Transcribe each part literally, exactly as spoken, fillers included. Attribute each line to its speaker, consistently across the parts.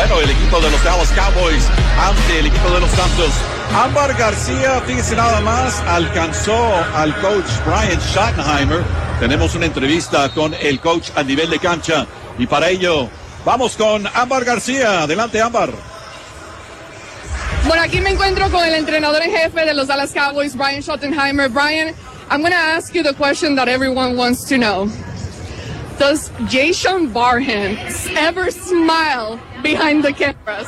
Speaker 1: bueno, el equipo de los Dallas Cowboys ante el equipo de los Santos. Ámbar García, fíjese nada más, alcanzó al coach Brian Schottenheimer. Tenemos una entrevista con el coach a nivel de cancha y para ello vamos con Ámbar García. Adelante, Ámbar.
Speaker 2: Bueno, aquí me encuentro con el entrenador en jefe de los Dallas Cowboys, Brian Schottenheimer. Brian, I'm going to ask you the question that everyone wants to know. Does Jayshon Barhan ever smile behind the cameras?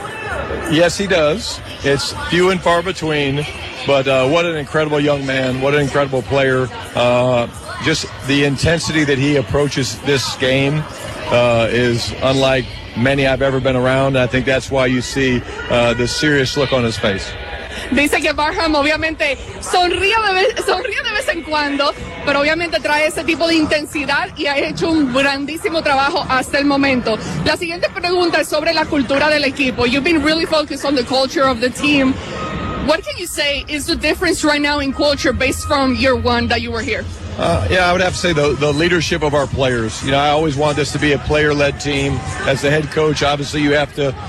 Speaker 3: Yes, he does. It's few and far between, but uh, what an incredible young man, what an incredible player. Uh, just the intensity that he approaches this game uh, is unlike many I've ever been around. I think that's why you see uh, the serious look on his face.
Speaker 2: Dice que Barham obviamente sonríe de, vez, sonríe de vez en cuando, pero obviamente trae ese tipo de intensidad y ha hecho un grandísimo trabajo hasta el momento. La siguiente pregunta es sobre la cultura del equipo. You've been really focused on the culture of the team. What can you say is the difference right now in culture based from year one that you were here?
Speaker 3: Uh, yeah, I would have to say the, the leadership of our players. You know, I always want this to be a player-led team. As the head coach, obviously you have to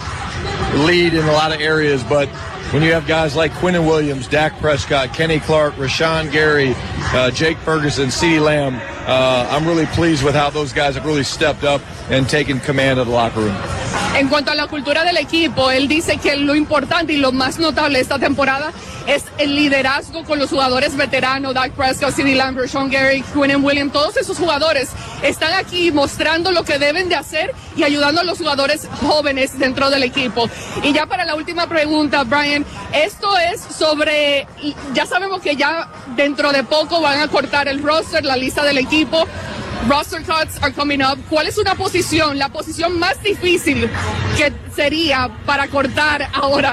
Speaker 3: lead in a lot of areas, but when you have guys like Quinnen Williams, Dak Prescott, Kenny Clark, Rashawn Gary, uh, Jake Ferguson, CeeDee Lamb, uh, I'm really pleased with how those guys have really stepped up and taken command of the locker room.
Speaker 2: En cuanto a la cultura del equipo, él dice que lo importante y lo más notable esta temporada es el liderazgo con los jugadores veteranos, Dak Prescott, CeeDee Lamb, Rashawn Gary, Quinnen Williams. Todos esos jugadores están aquí mostrando lo que deben de hacer y ayudando a los jugadores jóvenes dentro del equipo. Y ya para la última pregunta, Brian, esto es sobre, ya sabemos que ya dentro de poco van a cortar el roster, la lista del equipo. Roster cuts are coming up. ¿Cuál es una posición, la posición más difícil que sería para cortar ahora?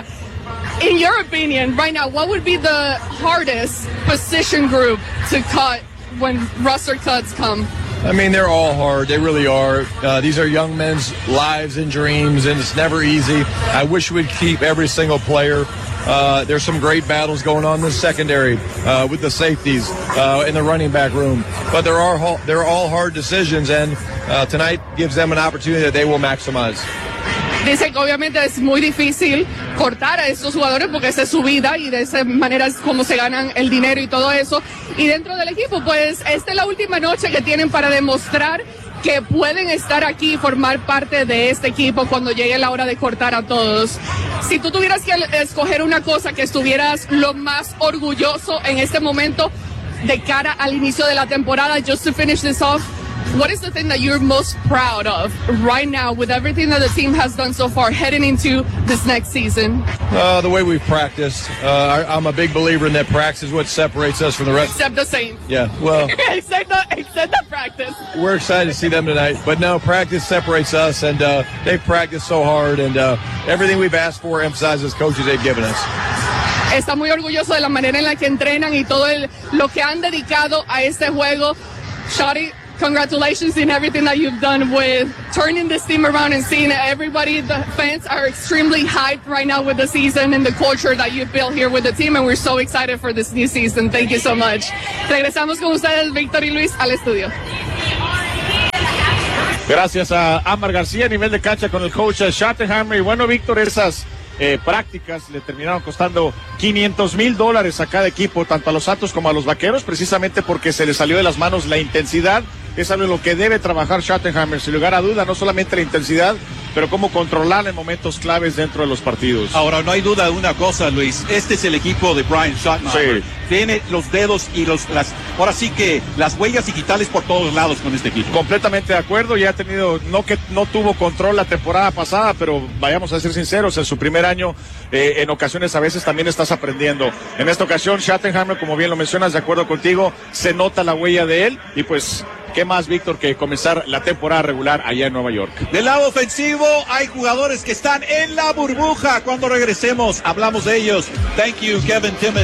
Speaker 2: In your opinion, right now, what would be the hardest position group to cut when roster cuts come?
Speaker 3: I mean, they're all hard. They really are. Uh, these are young men's lives and dreams, and it's never easy. I wish we'd keep every single player. Uh, there's some great battles going on in the secondary uh, with the safeties uh, in the running back room. But there are they're all hard decisions, and uh, tonight gives them an opportunity that they will maximize.
Speaker 2: Dice que obviamente es muy difícil cortar a estos jugadores porque esa es su vida y de esa manera es como se ganan el dinero y todo eso. Y dentro del equipo, pues esta es la última noche que tienen para demostrar que pueden estar aquí y formar parte de este equipo cuando llegue la hora de cortar a todos. Si tú tuvieras que escoger una cosa que estuvieras lo más orgulloso en este momento de cara al inicio de la temporada, just to finish this off, what is the thing that you're most proud of right now with everything that the team has done so far heading into this next season?
Speaker 3: Uh, the way we've practiced. Uh, I, I'm a big believer in that practice is what separates us from the rest.
Speaker 2: Except the same.
Speaker 3: Yeah, well.
Speaker 2: except, the, except the practice.
Speaker 3: We're excited to see them tonight. But no, practice separates us, and uh, they've practiced so hard, and uh, everything we've asked for emphasizes coaches they've given us.
Speaker 2: Está muy orgulloso de la manera en la que entrenan y todo el, lo que han dedicado a este juego. Shotty, congratulations in everything that you've done with turning this team around and seeing everybody. The fans are extremely hyped right now with the season and the culture that you've built here with the team, and we're so excited for this new season. Thank you so much. Regresamos con ustedes, Víctor y Luis, al estudio.
Speaker 4: Gracias a Ámbar García a nivel de cancha con el coach Schottenheimer. Y bueno, Víctor, esas eh, prácticas le terminaron costando quinientos mil dólares a cada equipo, tanto a los Santos como a los Vaqueros, precisamente porque se les salió de las manos la intensidad. Es algo en lo que debe trabajar Schottenheimer, sin lugar a duda, no solamente la intensidad, pero cómo controlar en momentos claves dentro de los partidos.
Speaker 1: Ahora, no hay duda de una cosa, Luis, este es el equipo de Brian Schottenheimer. Sí. Tiene los dedos y los, las, ahora sí que las huellas digitales por todos lados con este equipo.
Speaker 4: Completamente de acuerdo, ya ha tenido, no que no tuvo control la temporada pasada, pero vayamos a ser sinceros, en su primer año, eh, en ocasiones a veces también estás aprendiendo. En esta ocasión, Schottenheimer, como bien lo mencionas, de acuerdo contigo, se nota la huella de él y pues, ¿qué más, Víctor, que comenzar la temporada regular allá en Nueva York?
Speaker 1: Del lado ofensivo hay jugadores que están en la burbuja. Cuando regresemos hablamos de ellos. Thank you, Kevin Timmons.